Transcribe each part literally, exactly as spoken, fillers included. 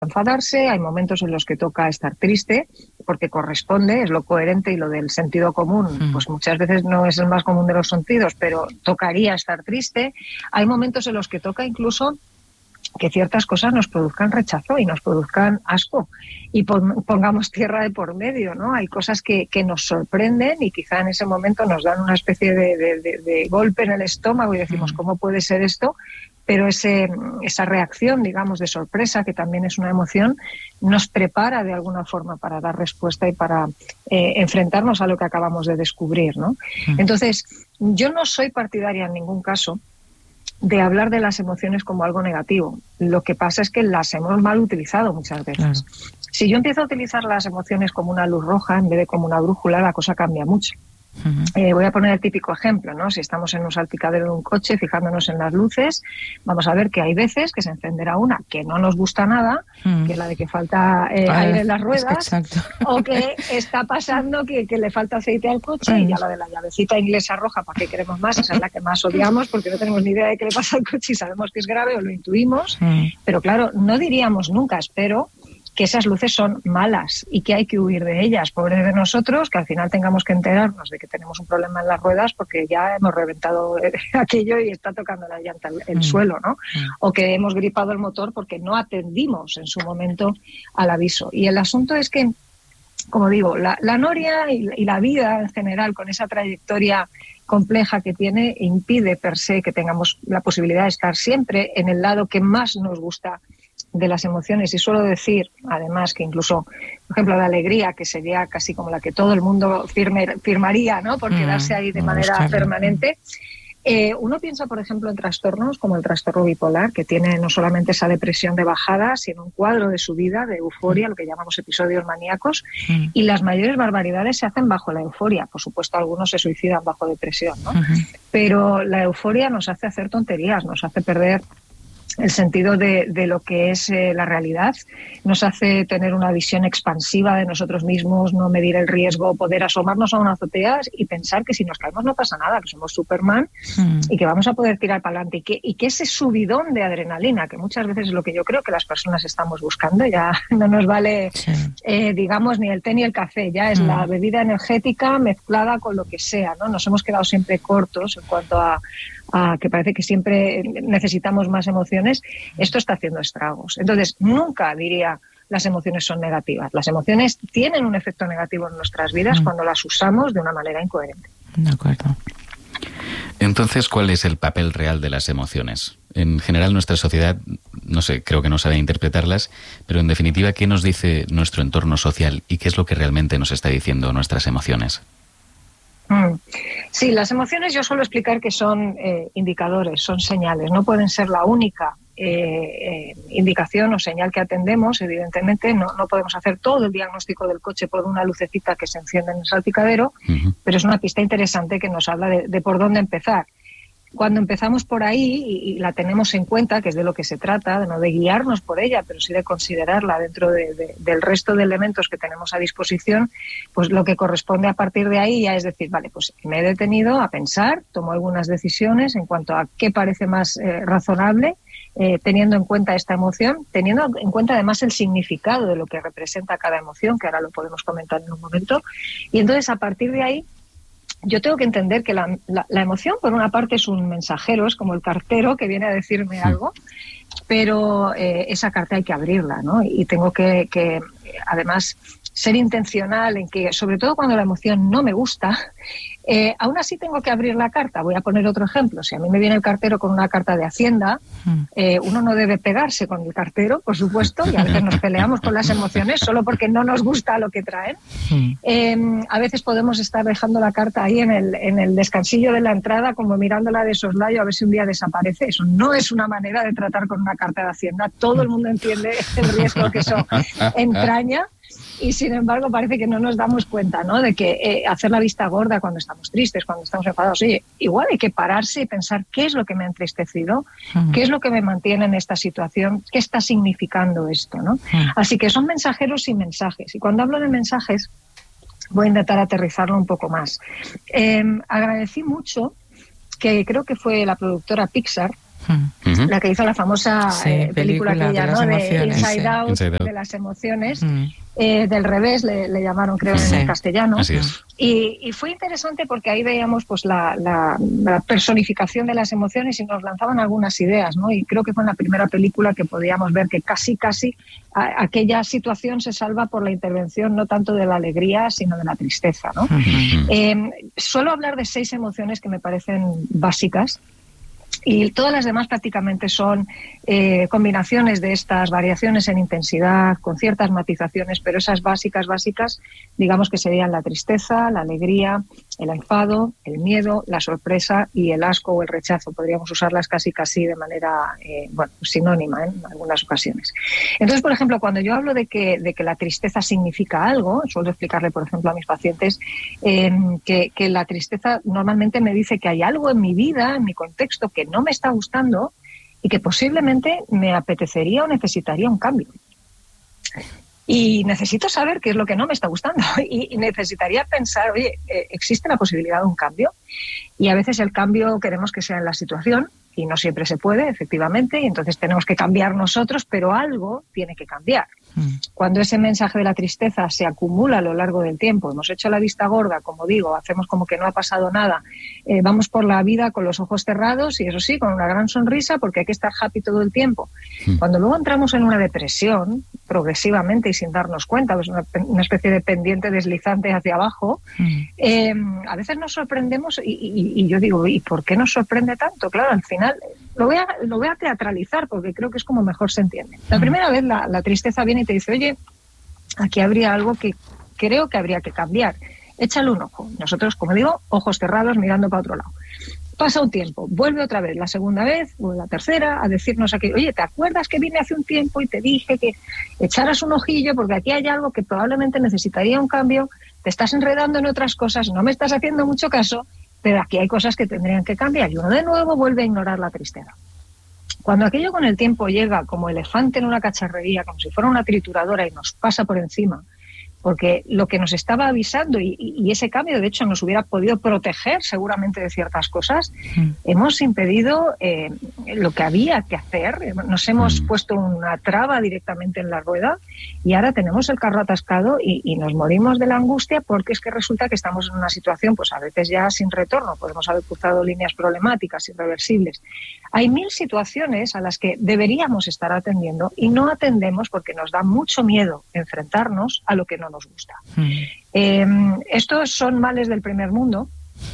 enfadarse, hay momentos en los que toca estar triste, porque corresponde, es lo coherente y lo del sentido común, mm. pues muchas veces no es el más común de los sentidos, pero tocaría estar triste. Hay momentos en los que toca incluso que ciertas cosas nos produzcan rechazo y nos produzcan asco y pongamos tierra de por medio, ¿no? Hay cosas que, que nos sorprenden y quizá en ese momento nos dan una especie de, de, de, de golpe en el estómago y decimos, ¿cómo puede ser esto? Pero ese, esa reacción, digamos, de sorpresa, que también es una emoción, nos prepara de alguna forma para dar respuesta y para eh, enfrentarnos a lo que acabamos de descubrir, ¿no? Entonces, yo no soy partidaria en ningún caso de hablar de las emociones como algo negativo. Lo que pasa es que las hemos mal utilizado muchas veces. Claro. Si yo empiezo a utilizar las emociones como una luz roja en vez de como una brújula, la cosa cambia mucho. Uh-huh. Eh, voy a poner el típico ejemplo, ¿no? Si estamos en un salpicadero de un coche, fijándonos en las luces, vamos a ver que hay veces que se encenderá una que no nos gusta nada, uh-huh. que es la de que falta eh, ah, aire en las ruedas, es que o que está pasando que, que le falta aceite al coche, uh-huh. y ya la de la llavecita inglesa roja, ¿para qué queremos más? Esa es la que más odiamos porque no tenemos ni idea de qué le pasa al coche y sabemos que es grave o lo intuimos, uh-huh. pero claro, no diríamos nunca, espero, que esas luces son malas y que hay que huir de ellas. Pobres de nosotros, que al final tengamos que enterarnos de que tenemos un problema en las ruedas porque ya hemos reventado aquello y está tocando la llanta el, el mm. suelo, ¿no? Mm. O que hemos gripado el motor porque no atendimos en su momento al aviso. Y el asunto es que, como digo, la, la noria y, y la vida en general, con esa trayectoria compleja que tiene, impide per se que tengamos la posibilidad de estar siempre en el lado que más nos gusta de las emociones. Y suelo decir, además, que incluso, por ejemplo, la alegría, que sería casi como la que todo el mundo firme, firmaría, ¿no? Por quedarse ahí de manera permanente. Eh, uno piensa, por ejemplo, en trastornos como el trastorno bipolar, que tiene no solamente esa depresión de bajada, sino un cuadro de subida, de euforia, lo que llamamos episodios maníacos, mm. y las mayores barbaridades se hacen bajo la euforia. Por supuesto, algunos se suicidan bajo depresión, ¿no? Uh-huh. Pero la euforia nos hace hacer tonterías, nos hace perder el sentido de, de lo que es eh, la realidad, nos hace tener una visión expansiva de nosotros mismos, no medir el riesgo, poder asomarnos a una azotea y pensar que si nos caemos no pasa nada, que somos Superman mm. y que vamos a poder tirar para adelante, y que, y que ese subidón de adrenalina, que muchas veces es lo que yo creo que las personas estamos buscando, ya no nos vale, sí. eh, digamos, ni el té ni el café, ya es mm. la bebida energética mezclada con lo que sea, ¿no? Nos hemos quedado siempre cortos en cuanto a a que parece que siempre necesitamos más emociones. Esto está haciendo estragos. Entonces, nunca diría las emociones son negativas. Las emociones tienen un efecto negativo en nuestras vidas mm. cuando las usamos de una manera incoherente. De acuerdo. Entonces, ¿cuál es el papel real de las emociones? En general, nuestra sociedad, no sé, creo que no sabe interpretarlas, pero en definitiva, ¿qué nos dice nuestro entorno social y qué es lo que realmente nos está diciendo nuestras emociones? Sí, las emociones yo suelo explicar que son eh, indicadores, son señales, no pueden ser la única eh, eh, indicación o señal que atendemos, evidentemente no, no podemos hacer todo el diagnóstico del coche por una lucecita que se enciende en el salpicadero, uh-huh. pero es una pista interesante que nos habla de, de por dónde empezar. Cuando empezamos por ahí y, y la tenemos en cuenta, que es de lo que se trata, no de guiarnos por ella, pero sí de considerarla dentro de, de, del resto de elementos que tenemos a disposición, pues lo que corresponde a partir de ahí ya es decir, vale, pues me he detenido a pensar, tomo algunas decisiones en cuanto a qué parece más eh, razonable, eh, teniendo en cuenta esta emoción, teniendo en cuenta además el significado de lo que representa cada emoción, que ahora lo podemos comentar en un momento, y entonces a partir de ahí yo tengo que entender que la, la, la emoción, por una parte, es un mensajero, es como el cartero que viene a decirme sí. algo, pero eh, esa carta hay que abrirla, ¿no? Y tengo que, que, además, ser intencional en que, sobre todo cuando la emoción no me gusta, eh, aún así tengo que abrir la carta. Voy a poner otro ejemplo. Si a mí me viene el cartero con una carta de Hacienda, eh, uno no debe pegarse con el cartero, por supuesto, y a veces nos peleamos con las emociones solo porque no nos gusta lo que traen. Eh, a veces podemos estar dejando la carta ahí en el, en el descansillo de la entrada, como mirándola de soslayo a ver si un día desaparece. Eso no es una manera de tratar con una carta de Hacienda. Todo el mundo entiende el riesgo que eso entraña. Y sin embargo parece que no nos damos cuenta, ¿no? De que eh, hacer la vista gorda cuando estamos tristes, cuando estamos enfadados, oye, igual hay que pararse y pensar qué es lo que me ha entristecido, uh-huh. qué es lo que me mantiene en esta situación, qué está significando esto, ¿no? Uh-huh. Así que son mensajeros y mensajes. Y cuando hablo de mensajes, voy a intentar aterrizarlo un poco más. Eh, agradecí mucho que creo que fue la productora Pixar, Uh-huh. La que hizo la famosa sí, eh, película, película aquella, de, ¿no? de Inside, sí. Out, Inside Out, de las emociones. Uh-huh. Eh, del revés le, le llamaron, creo, Sí. en castellano. Así es. Y, y fue interesante porque ahí veíamos pues la, la, la personificación de las emociones y nos lanzaban algunas ideas, ¿no? Y creo que fue en la primera película que podíamos ver que casi, casi a, aquella situación se salva por la intervención no tanto de la alegría, sino de la tristeza, ¿no? Uh-huh. Eh, suelo hablar de seis emociones que me parecen básicas. Y todas las demás prácticamente son eh, combinaciones de estas variaciones en intensidad, con ciertas matizaciones, pero esas básicas, básicas, digamos que serían la tristeza, la alegría, el enfado, el miedo, la sorpresa y el asco o el rechazo. Podríamos usarlas casi casi de manera eh, bueno, sinónima, ¿eh? En algunas ocasiones. Entonces, por ejemplo, cuando yo hablo de que, de que la tristeza significa algo, suelo explicarle, por ejemplo, a mis pacientes eh, que, que la tristeza normalmente me dice que hay algo en mi vida, en mi contexto, que no me está gustando y que posiblemente me apetecería o necesitaría un cambio. Y necesito saber qué es lo que no me está gustando y, y necesitaría pensar, oye, eh, ¿existe la posibilidad de un cambio? Y a veces el cambio queremos que sea en la situación y no siempre se puede, efectivamente, y entonces tenemos que cambiar nosotros, pero algo tiene que cambiar. Mm. Cuando ese mensaje de la tristeza se acumula a lo largo del tiempo, hemos hecho la vista gorda, como digo, hacemos como que no ha pasado nada, eh, vamos por la vida con los ojos cerrados y eso sí, con una gran sonrisa porque hay que estar happy todo el tiempo. Mm. Cuando luego entramos en una depresión, progresivamente y sin darnos cuenta, pues una, una especie de pendiente deslizante hacia abajo, mm. eh, a veces nos sorprendemos y, y, y yo digo, ¿y por qué nos sorprende tanto? Claro, al final lo voy a, lo voy a teatralizar porque creo que es como mejor se entiende. La primera vez la, la tristeza viene y te dice, oye, aquí habría algo que creo que habría que cambiar. Échale un ojo. Nosotros, como digo, ojos cerrados mirando para otro lado. Pasa un tiempo, vuelve otra vez, la segunda vez o la tercera, a decirnos aquí, oye, ¿te acuerdas que vine hace un tiempo y te dije que echaras un ojillo porque aquí hay algo que probablemente necesitaría un cambio, te estás enredando en otras cosas, no me estás haciendo mucho caso, pero aquí hay cosas que tendrían que cambiar y uno de nuevo vuelve a ignorar la tristeza. Cuando aquello con el tiempo llega como elefante en una cacharrería, como si fuera una trituradora y nos pasa por encima, porque lo que nos estaba avisando y, y ese cambio de hecho nos hubiera podido proteger seguramente de ciertas cosas, mm. hemos impedido eh, lo que había que hacer, nos hemos mm. puesto una traba directamente en la rueda y ahora tenemos el carro atascado y, y nos morimos de la angustia porque es que resulta que estamos en una situación pues a veces ya sin retorno, podemos haber cruzado líneas problemáticas irreversibles. Hay mil situaciones a las que deberíamos estar atendiendo y no atendemos porque nos da mucho miedo enfrentarnos a lo que no nos gusta. Mm. Eh, estos son males del primer mundo,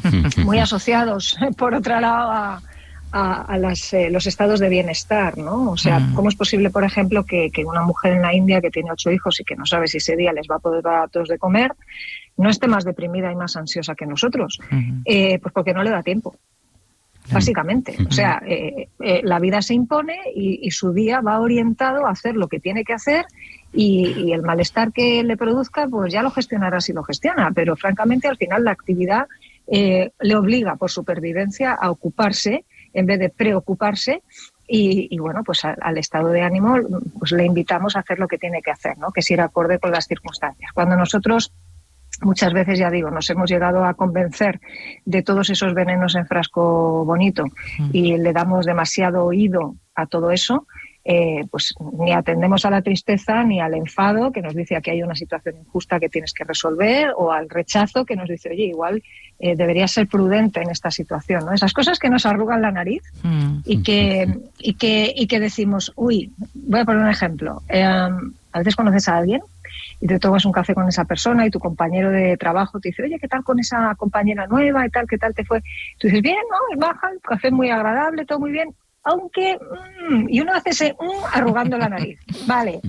muy asociados, por otro lado, a, a, a las, eh, los estados de bienestar, ¿no? O sea, mm. ¿cómo es posible, por ejemplo, que, que una mujer en la India que tiene ocho hijos y que no sabe si ese día les va a poder dar a todos de comer, no esté más deprimida y más ansiosa que nosotros? Mm. Eh, pues porque no le da tiempo. Básicamente, o sea, eh, eh, la vida se impone y, y su día va orientado a hacer lo que tiene que hacer y, y el malestar que le produzca, pues ya lo gestionará si lo gestiona, pero francamente al final la actividad eh, le obliga por supervivencia a ocuparse en vez de preocuparse y, y bueno, pues a, al estado de ánimo pues le invitamos a hacer lo que tiene que hacer, ¿no? Que es ir acorde con las circunstancias. Cuando nosotros muchas veces, ya digo, nos hemos llegado a convencer de todos esos venenos en frasco bonito mm. y le damos demasiado oído a todo eso, eh, pues ni atendemos a la tristeza ni al enfado que nos dice que hay una situación injusta que tienes que resolver o al rechazo que nos dice, oye, igual eh, deberías ser prudente en esta situación, ¿no? Esas cosas que nos arrugan la nariz mm. y, que, y, que, y que decimos, uy, voy a poner un ejemplo, eh, a veces conoces a alguien y te tomas un café con esa persona y tu compañero de trabajo te dice, oye, ¿qué tal con esa compañera nueva y tal? ¿Qué tal te fue? Tú dices, bien, ¿no? Es baja, el café es muy agradable, todo muy bien, aunque... Mmm, y uno hace ese mmm arrugando la nariz. Vale,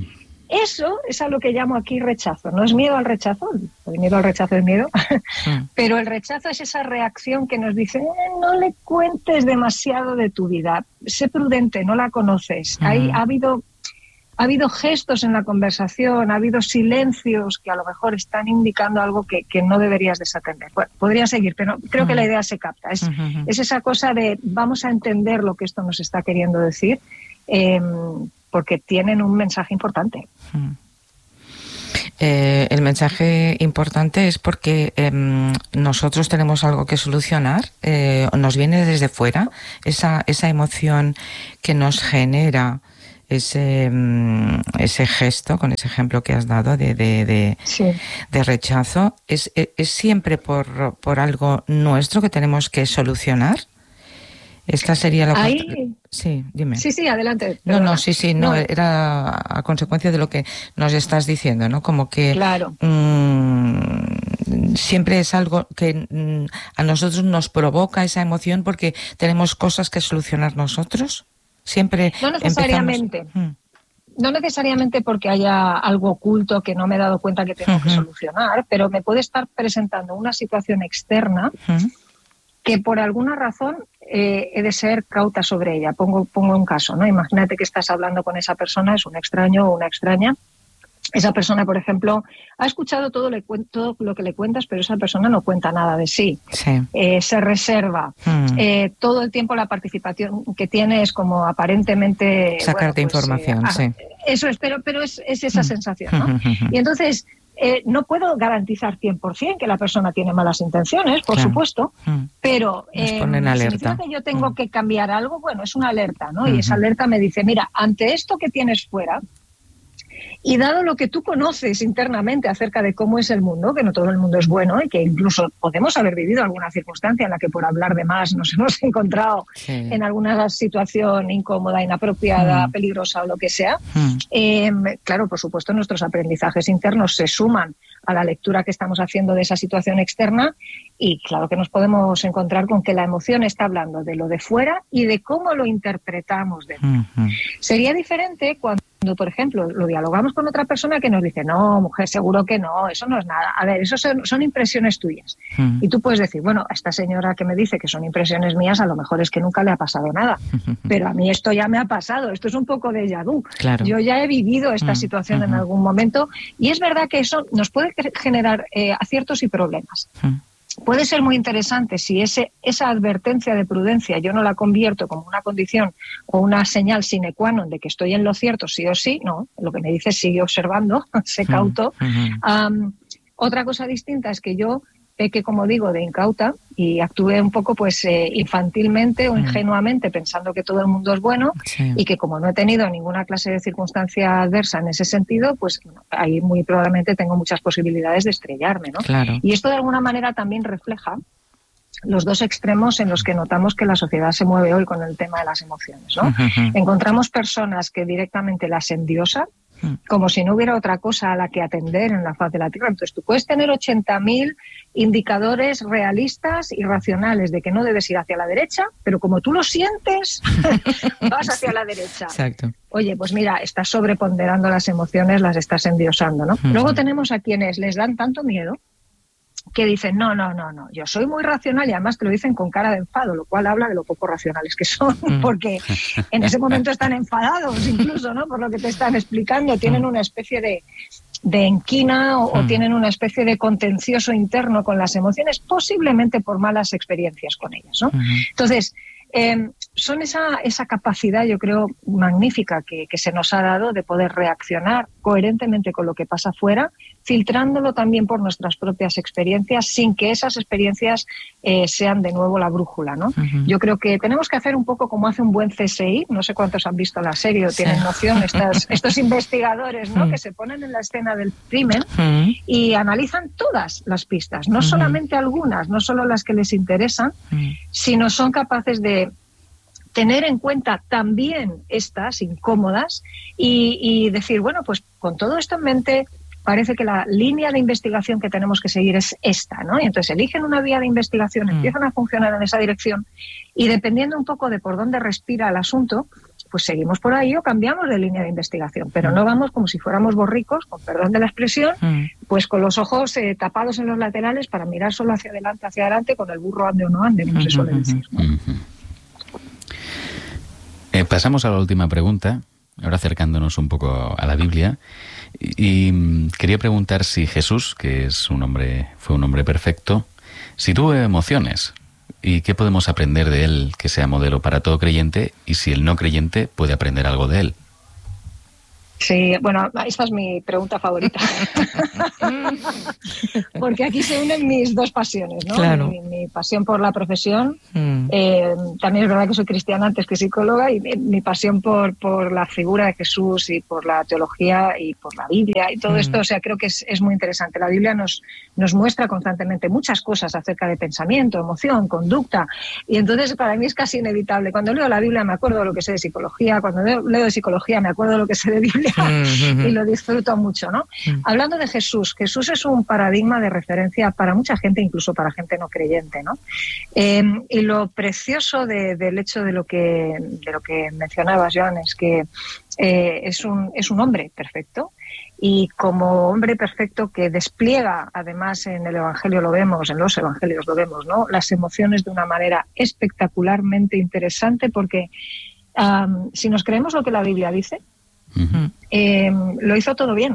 eso es a lo que llamo aquí rechazo. No es miedo al rechazo, el miedo al rechazo es miedo, pero el rechazo es esa reacción que nos dice, eh, no le cuentes demasiado de tu vida, sé prudente, no la conoces. Uh-huh. Hay, ha habido... Ha habido gestos en la conversación, ha habido silencios que a lo mejor están indicando algo que, que no deberías desatender. Bueno, podría seguir, pero creo que la idea se capta. Es, uh-huh. es esa cosa de vamos a entender lo que esto nos está queriendo decir, eh, porque tienen un mensaje importante. Uh-huh. Eh, el mensaje importante es porque eh, nosotros tenemos algo que solucionar, eh, nos viene desde fuera, esa, esa emoción que nos genera ese, ese gesto, con ese ejemplo que has dado de, de, de, sí. de rechazo, es, es siempre por, por algo nuestro que tenemos que solucionar. Esta sería la Ahí... cuarta... Sí, dime. Sí, sí, adelante. No, no, sí, sí, no, no, era a consecuencia de lo que nos estás diciendo, ¿no? Como que claro. mmm, siempre es algo que mmm, a nosotros nos provoca esa emoción porque tenemos cosas que solucionar nosotros. Siempre no necesariamente. Empezamos... No necesariamente porque haya algo oculto que no me he dado cuenta que tengo uh-huh. que solucionar, pero me puede estar presentando una situación externa uh-huh. que por alguna razón eh, he de ser cauta sobre ella. Pongo, pongo un caso, ¿no? Imagínate que estás hablando con esa persona, es un extraño o una extraña. Esa persona, por ejemplo, ha escuchado todo, le, todo lo que le cuentas, pero esa persona no cuenta nada de sí. sí. Eh, se reserva. Hmm. Eh, todo el tiempo la participación que tiene es como aparentemente... Sacarte bueno, pues, información, eh, sí. Eso es, pero, pero es, es esa hmm. sensación, ¿no? Y entonces... Eh, no puedo garantizar cien por ciento que la persona tiene malas intenciones, por claro. supuesto, mm. pero eh, significa que yo tengo mm. que cambiar algo, bueno, es una alerta, ¿no? Mm-hmm. Y esa alerta me dice, mira, ante esto que tienes fuera, y dado lo que tú conoces internamente acerca de cómo es el mundo, que no todo el mundo es bueno y que incluso podemos haber vivido alguna circunstancia en la que por hablar de más nos hemos encontrado sí. en alguna situación incómoda, inapropiada, mm. peligrosa o lo que sea, mm. eh, claro, por supuesto, nuestros aprendizajes internos se suman a la lectura que estamos haciendo de esa situación externa y claro que nos podemos encontrar con que la emoción está hablando de lo de fuera y de cómo lo interpretamos dentro. Mm-hmm. Sería diferente cuando Cuando, por ejemplo, lo dialogamos con otra persona que nos dice, no, mujer, seguro que no, eso no es nada. A ver, eso son, son impresiones tuyas. Mm. Y tú puedes decir, bueno, a esta señora que me dice que son impresiones mías, a lo mejor es que nunca le ha pasado nada. Pero a mí esto ya me ha pasado, esto es un poco déjà vu. Claro. Yo ya he vivido esta mm. situación mm-hmm. en algún momento y es verdad que eso nos puede generar eh, aciertos y problemas. Mm. Puede ser muy interesante si ese, esa advertencia de prudencia yo no la convierto como una condición o una señal sine qua non de que estoy en lo cierto sí o sí, no, lo que me dice es sigue observando, sé cauto. Uh-huh. Um, otra cosa distinta es que yo peque, como digo, de incauta y actúe un poco pues eh, infantilmente o ingenuamente pensando que todo el mundo es bueno sí. y que como no he tenido ninguna clase de circunstancia adversa en ese sentido, pues ahí muy probablemente tengo muchas posibilidades de estrellarme, ¿no? Claro. Y esto de alguna manera también refleja los dos extremos en los que notamos que la sociedad se mueve hoy con el tema de las emociones, ¿no? Uh-huh. Encontramos personas que directamente las endiosan, como si no hubiera otra cosa a la que atender en la faz de la Tierra. Entonces tú puedes tener ochenta mil indicadores realistas y racionales de que no debes ir hacia la derecha, pero como tú lo sientes, vas hacia la derecha. Exacto. Oye, pues mira, estás sobreponderando las emociones, las estás endiosando, ¿no? Uh-huh. Luego tenemos a quienes les dan tanto miedo que dicen, no, no, no, no, yo soy muy racional y además te lo dicen con cara de enfado, lo cual habla de lo poco racionales que son, porque en ese momento están enfadados incluso, ¿no? Por lo que te están explicando, tienen una especie de, de enquina o, o tienen una especie de contencioso interno con las emociones, posiblemente por malas experiencias con ellas, ¿no? Entonces, eh, son esa, esa capacidad, yo creo, magnífica que, que se nos ha dado de poder reaccionar coherentemente con lo que pasa afuera, filtrándolo también por nuestras propias experiencias, sin que esas experiencias eh, sean de nuevo la brújula, ¿no? Uh-huh. Yo creo que tenemos que hacer un poco como hace un buen C S I, no sé cuántos han visto la serie o tienen sí. noción, estas, estos investigadores, ¿no? Uh-huh. que se ponen en la escena del crimen uh-huh. y analizan todas las pistas, no uh-huh. solamente algunas, no solo las que les interesan, uh-huh. sino son capaces de tener en cuenta también estas incómodas y, y decir, bueno, pues con todo esto en mente parece que la línea de investigación que tenemos que seguir es esta, ¿no? Y entonces eligen una vía de investigación, mm. empiezan a funcionar en esa dirección y dependiendo un poco de por dónde respira el asunto, pues seguimos por ahí o cambiamos de línea de investigación, pero mm. no vamos como si fuéramos borricos, con perdón de la expresión, mm. pues con los ojos eh, tapados en los laterales para mirar solo hacia adelante, hacia adelante, con el burro ande o no ande, como mm-hmm. se suele decir, ¿no? Mm-hmm. Eh, pasamos a la última pregunta, ahora acercándonos un poco a la Biblia, y, y quería preguntar si Jesús, que es un hombre, fue un hombre perfecto, si tuvo emociones y qué podemos aprender de él que sea modelo para todo creyente y si el no creyente puede aprender algo de él. Sí, bueno, esta es mi pregunta favorita. Porque aquí se unen mis dos pasiones, ¿no? Claro. Mi, mi pasión por la profesión. Mm. Eh, también es verdad que soy cristiana antes que psicóloga, y mi, mi pasión por, por la figura de Jesús y por la teología y por la Biblia y todo Mm. esto. O sea, creo que es, es muy interesante. La Biblia nos, nos muestra constantemente muchas cosas acerca de pensamiento, emoción, conducta. Y entonces para mí es casi inevitable. Cuando leo la Biblia me acuerdo de lo que sé de psicología. Cuando leo, leo de psicología me acuerdo de lo que sé de Biblia. Mm-hmm. Y lo disfruto mucho, ¿no? Mm. Hablando de Jesús, Jesús es un paradigma de referencia para mucha gente, incluso para gente no creyente, ¿no? Eh, y lo precioso de, del hecho de lo que de lo que mencionabas, Joan, es que eh, es un es un hombre perfecto. Y como hombre perfecto que despliega, además en el Evangelio lo vemos, en los Evangelios lo vemos, ¿no? Las emociones de una manera espectacularmente interesante, porque um, si nos creemos lo que la Biblia dice, Uh-huh. eh, lo hizo todo bien,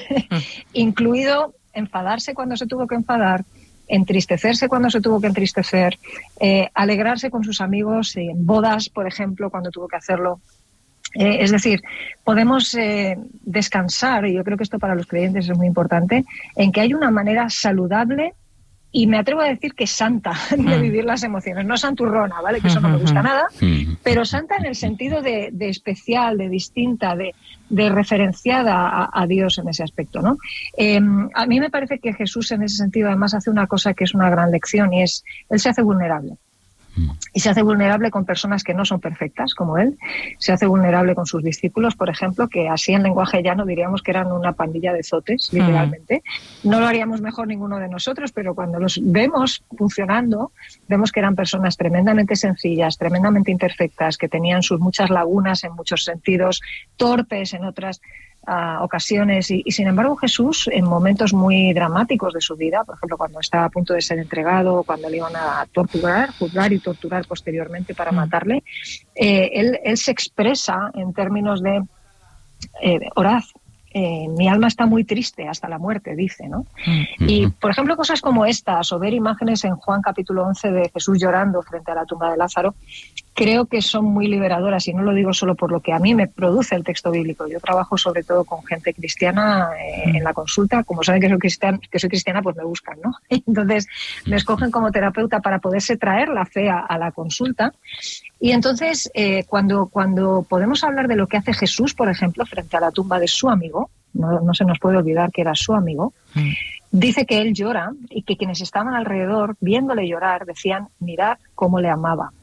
incluido enfadarse cuando se tuvo que enfadar, entristecerse cuando se tuvo que entristecer, eh, alegrarse con sus amigos en bodas, por ejemplo, cuando tuvo que hacerlo. Eh, es decir, podemos eh, descansar, y yo creo que esto para los creyentes es muy importante, en que hay una manera saludable y me atrevo a decir que santa de vivir las emociones, no santurrona, ¿vale? Que eso no me gusta nada, pero santa en el sentido de, de especial, de distinta, de, de referenciada a, a Dios en ese aspecto, ¿no? Eh, a mí me parece que Jesús en ese sentido además hace una cosa que es una gran lección, y es, él se hace vulnerable. Y se hace vulnerable con personas que no son perfectas, como él. Se hace vulnerable con sus discípulos, por ejemplo, que así en lenguaje llano diríamos que eran una pandilla de zotes, literalmente. No lo haríamos mejor ninguno de nosotros, pero cuando los vemos funcionando, vemos que eran personas tremendamente sencillas, tremendamente imperfectas, que tenían sus muchas lagunas en muchos sentidos, torpes en otras Uh, ocasiones, y, y sin embargo Jesús, en momentos muy dramáticos de su vida, por ejemplo cuando estaba a punto de ser entregado, cuando le iban a torturar, juzgar y torturar posteriormente para mm. matarle, eh, él, él se expresa en términos de eh, orad, eh, mi alma está muy triste hasta la muerte, dice, ¿no? Mm. Y por ejemplo cosas como estas, o ver imágenes en Juan capítulo once de Jesús llorando frente a la tumba de Lázaro, creo que son muy liberadoras, y no lo digo solo por lo que a mí me produce el texto bíblico. Yo trabajo sobre todo con gente cristiana eh, en la consulta. Como saben que soy cristiana, que soy cristiana, pues me buscan, ¿no? Entonces me escogen como terapeuta para poderse traer la fe a, a la consulta. Y entonces eh, cuando, cuando podemos hablar de lo que hace Jesús, por ejemplo, frente a la tumba de su amigo, no, no se nos puede olvidar que era su amigo, mm. dice que él llora, y que quienes estaban alrededor viéndole llorar decían, mirad cómo le amaba.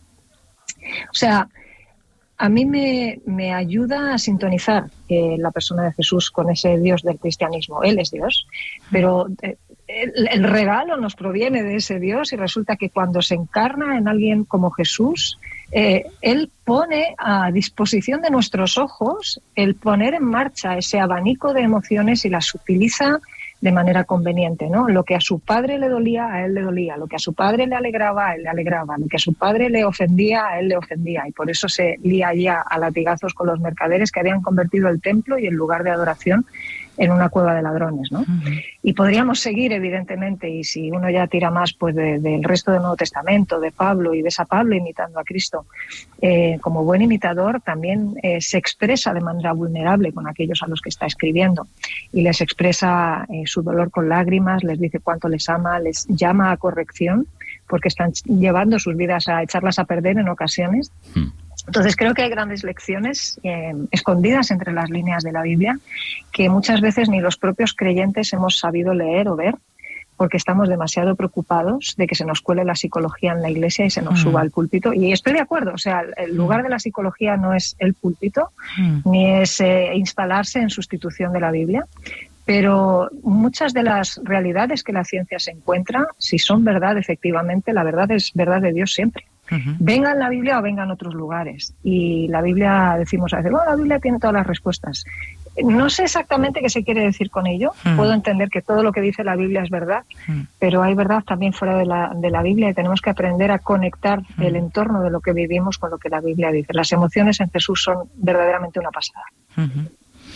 O sea, a mí me, me ayuda a sintonizar eh, la persona de Jesús con ese Dios del cristianismo. Él es Dios, pero eh, el, el regalo nos proviene de ese Dios, y resulta que cuando se encarna en alguien como Jesús, eh, Él pone a disposición de nuestros ojos el poner en marcha ese abanico de emociones y las utiliza de manera conveniente, ¿no? Lo que a su padre le dolía, a él le dolía. Lo que a su padre le alegraba, a él le alegraba. Lo que a su padre le ofendía, a él le ofendía. Y por eso se lía ya a latigazos con los mercaderes que habían convertido el templo y el lugar de adoración en una cueva de ladrones, ¿no? Uh-huh. Y podríamos seguir, evidentemente, y si uno ya tira más pues de, del resto del Nuevo Testamento, de Pablo, y ves a Pablo imitando a Cristo, eh, como buen imitador también eh, se expresa de manera vulnerable con aquellos a los que está escribiendo, y les expresa eh, su dolor con lágrimas, les dice cuánto les ama, les llama a corrección, porque están llevando sus vidas a echarlas a perder en ocasiones. Uh-huh. Entonces creo que hay grandes lecciones eh, escondidas entre las líneas de la Biblia que muchas veces ni los propios creyentes hemos sabido leer o ver, porque estamos demasiado preocupados de que se nos cuele la psicología en la iglesia y se nos mm. suba al púlpito. Y estoy de acuerdo, o sea, el lugar de la psicología no es el púlpito, mm. ni es eh, instalarse en sustitución de la Biblia, pero muchas de las realidades que la ciencia se encuentra, si son verdad, efectivamente, la verdad es verdad de Dios siempre. Uh-huh. Venga en la Biblia o venga en otros lugares. Y la Biblia, decimos a veces, bueno, la Biblia tiene todas las respuestas. No sé exactamente qué se quiere decir con ello. Uh-huh. Puedo entender que todo lo que dice la Biblia es verdad, uh-huh. pero hay verdad también fuera de la, de la Biblia, y tenemos que aprender a conectar uh-huh. el entorno de lo que vivimos con lo que la Biblia dice. Las emociones en Jesús son verdaderamente una pasada. Uh-huh.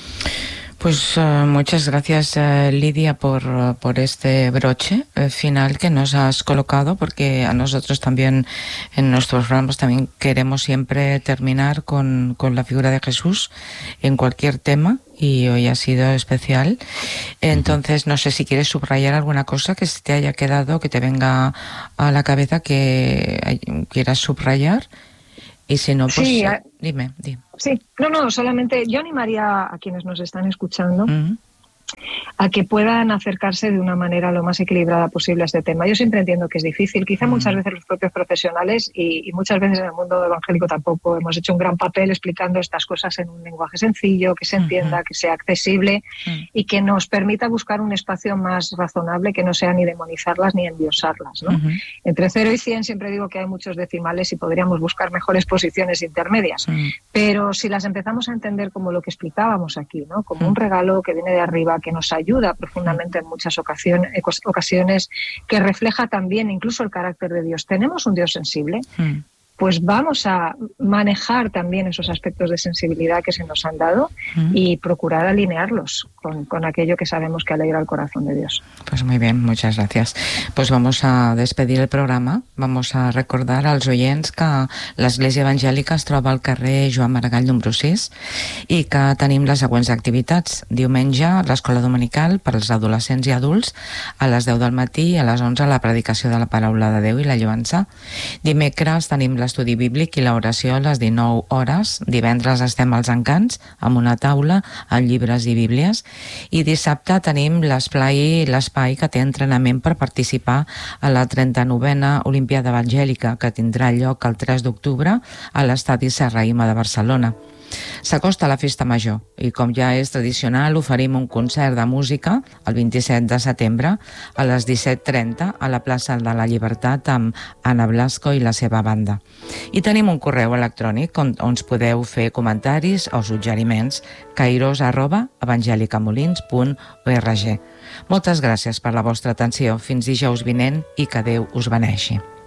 Pues uh, muchas gracias, uh, Lidia, por, uh, por este broche uh, final que nos has colocado, porque a nosotros también en nuestros programas también queremos siempre terminar con, con la figura de Jesús en cualquier tema, y hoy ha sido especial. Entonces, no sé si quieres subrayar alguna cosa que se te haya quedado, que te venga a la cabeza que quieras subrayar. Y si no, pues sí, a... dime, dime. Sí, no, no, solamente yo animaría a quienes nos están escuchando Uh-huh. a que puedan acercarse de una manera lo más equilibrada posible a este tema. Yo siempre entiendo que es difícil, quizá mm. muchas veces los propios profesionales y, y muchas veces en el mundo evangélico tampoco hemos hecho un gran papel explicando estas cosas en un lenguaje sencillo, que se entienda, mm-hmm. que sea accesible mm. y que nos permita buscar un espacio más razonable que no sea ni demonizarlas ni endiosarlas, ¿no? Mm-hmm. Entre cero y cien siempre digo que hay muchos decimales y podríamos buscar mejores posiciones intermedias, mm. pero si las empezamos a entender como lo que explicábamos aquí, ¿no? Como mm. un regalo que viene de arriba, que nos ayuda profundamente en muchas ocasiones, ocasiones, que refleja también incluso el carácter de Dios. ¿Tenemos un Dios sensible? Mm. Pues vamos a manejar también esos aspectos de sensibilidad que se nos han dado mm. y procurar alinearlos con, con aquello que sabemos que alegra el corazón de Dios. Pues muy bien, muchas gracias. Pues vamos a despedir el programa. Vamos a recordar als oients que l'Església Evangèlica es troba al carrer Joan Maragall número sis i que tenim les següents activitats. Diumenge, l'escola dominical per als adolescents i adults a les deu del matí i a les onze la predicació de la paraula de Déu i la lloança. Dimecres tenim l'estudi bíblic i l'oració a les dinou hores. Divendres estem als Encants amb una taula amb llibres i bíblies. I dissabte tenim l'esplai, l'espai que té entrenament per participar a la trenta-novena Olimpiada Evangèlica, que tindrà lloc el tres d'octubre a l'estadi Serrahima de Barcelona. S'acosta la festa major i, com ja és tradicional, oferim un concert de música el vint-i-set de setembre a les disset trenta a la plaça de la Llibertat amb Ana Blasco i la seva banda. I tenim un correu electrònic on ens podeu fer comentaris o suggeriments: kairos arroba evangelicamolins punt org. Moltes gràcies per la vostra atenció. Fins dijous vinent i que Déu us beneixi.